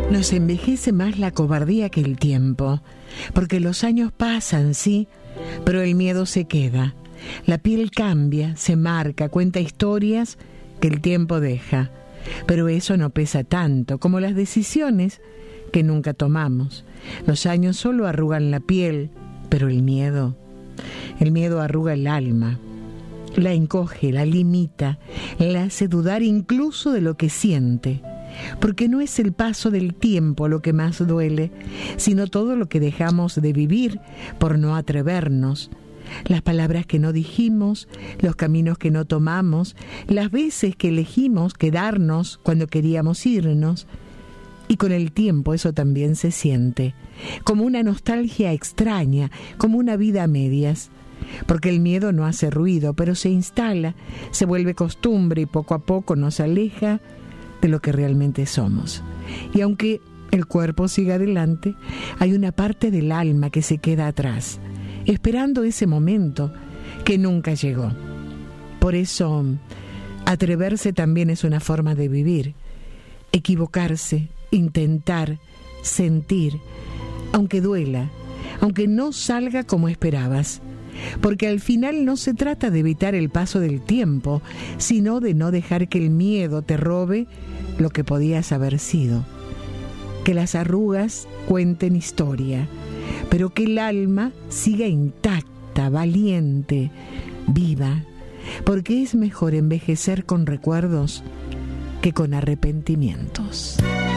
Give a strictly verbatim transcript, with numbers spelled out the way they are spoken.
Nos envejece más la cobardía que el tiempo, porque los años pasan, sí, pero el miedo se queda. La piel cambia, se marca, cuenta historias que el tiempo deja, pero eso no pesa tanto como las decisiones que nunca tomamos. Los años solo arrugan la piel, pero el miedo, el miedo arruga el alma, la encoge, la limita, la hace dudar incluso de lo que siente. Porque no es el paso del tiempo lo que más duele, sino todo lo que dejamos de vivir por no atrevernos. Las palabras que no dijimos, los caminos que no tomamos, las veces que elegimos quedarnos cuando queríamos irnos. Y con el tiempo eso también se siente, como una nostalgia extraña, como una vida a medias. Porque el miedo no hace ruido, pero se instala, se vuelve costumbre y poco a poco nos aleja de lo que realmente somos. Y aunque el cuerpo siga adelante, hay una parte del alma que se queda atrás, esperando ese momento que nunca llegó. Por eso, atreverse también es una forma de vivir, equivocarse, intentar, sentir, aunque duela, aunque no salga como esperabas. Porque al final no se trata de evitar el paso del tiempo, sino de no dejar que el miedo te robe lo que podías haber sido. Que las arrugas cuenten historia, pero que el alma siga intacta, valiente, viva, porque es mejor envejecer con recuerdos que con arrepentimientos.